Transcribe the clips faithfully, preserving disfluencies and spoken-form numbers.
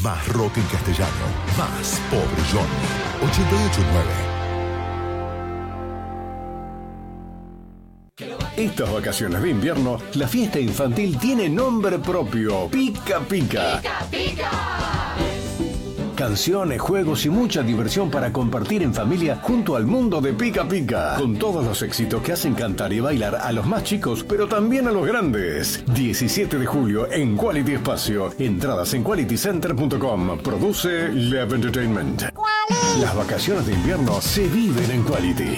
Más rock en castellano. Más Pobre Johnny. ochenta y ocho nueve. Estas vacaciones de invierno, la fiesta infantil tiene nombre propio. Pica Pica. ¡Pica, pica! Canciones, juegos y mucha diversión para compartir en familia junto al mundo de Pica Pica. Con todos los éxitos que hacen cantar y bailar a los más chicos, pero también a los grandes. diecisiete de julio en Quality Espacio. Entradas en quality center punto com. Produce Love Entertainment. Las vacaciones de invierno se viven en Quality.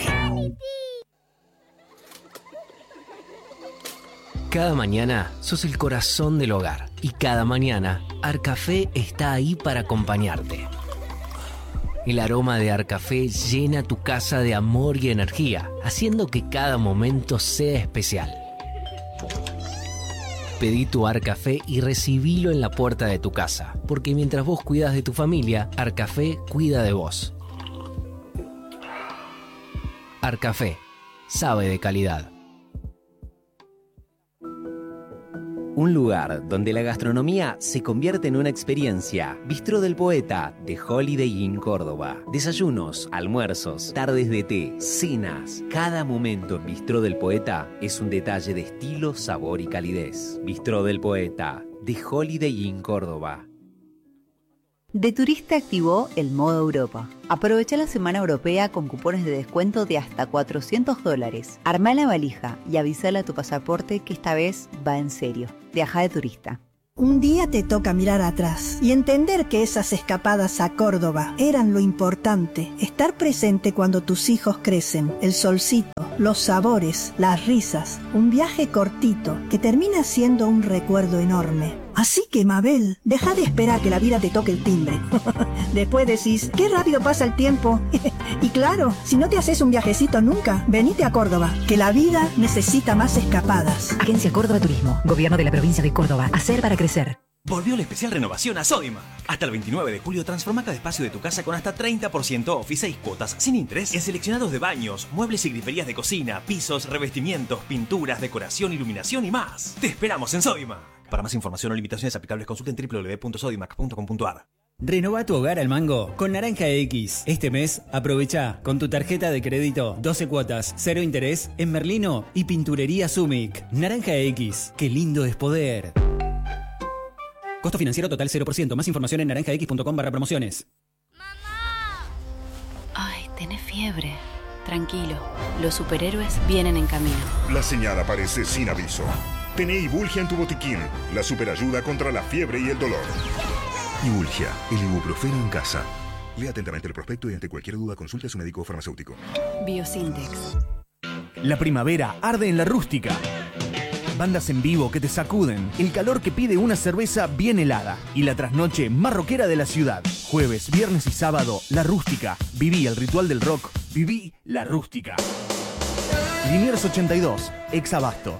Cada mañana sos el corazón del hogar y cada mañana Arcafé está ahí para acompañarte. El aroma de Arcafé llena tu casa de amor y energía, haciendo que cada momento sea especial. Pedí tu Arcafé y recibilo en la puerta de tu casa, porque mientras vos cuidas de tu familia, Arcafé cuida de vos. Arcafé, sabe de calidad. Un lugar donde la gastronomía se convierte en una experiencia. Bistró del Poeta de Holiday Inn Córdoba. Desayunos, almuerzos, tardes de té, cenas. Cada momento en Bistró del Poeta es un detalle de estilo, sabor y calidez. Bistró del Poeta de Holiday Inn Córdoba. De Turista activó el modo Europa. Aprovecha la semana europea con cupones de descuento de hasta cuatrocientos dólares. Armá la valija y avísale a tu pasaporte que esta vez va en serio. Viaja de turista. Un día te toca mirar atrás y entender que esas escapadas a Córdoba eran lo importante. Estar presente cuando tus hijos crecen, el solcito, los sabores, las risas. Un viaje cortito que termina siendo un recuerdo enorme. Así que, Mabel, deja de esperar que la vida te toque el timbre. Después decís, qué rápido pasa el tiempo. Y claro, si no te haces un viajecito nunca, venite a Córdoba, que la vida necesita más escapadas. Agencia Córdoba Turismo, Gobierno de la Provincia de Córdoba. Hacer para crecer. Volvió la especial renovación a Sodima. Hasta el veintinueve de julio transforma cada espacio de tu casa con hasta treinta por ciento off y seis cuotas sin interés en seleccionados de baños, muebles y griferías de cocina, pisos, revestimientos, pinturas, decoración, iluminación y más. Te esperamos en Sodima. Para más información o limitaciones aplicables consulten doble u doble u doble u punto sodimac punto com punto a r. Renova tu hogar al mango con Naranja X. Este mes aprovecha con tu tarjeta de crédito doce cuotas, cero interés en Merlino y Pinturería Sumic. Naranja X, qué lindo es poder. Costo financiero total cero por ciento. Más información en naranja x punto com barra promociones. Ay, tenés fiebre. Tranquilo, los superhéroes vienen en camino. La señal aparece sin aviso. Tené Ibulgia en tu botiquín, la superayuda contra la fiebre y el dolor. Ibulgia, el ibuprofeno en casa. Lea atentamente el prospecto y ante cualquier duda consulte a su médico o farmacéutico. Biosintex. La primavera arde en la rústica. Bandas en vivo que te sacuden, el calor que pide una cerveza bien helada y la trasnoche más rockera de la ciudad. Jueves, viernes y sábado, La Rústica. Viví el ritual del rock. Viví La Rústica. Liniers ochenta y dos, ex Abasto.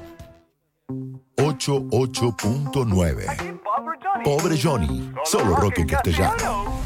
ochenta y ocho punto nueve. Pobre Johnny. Solo rock en castellano.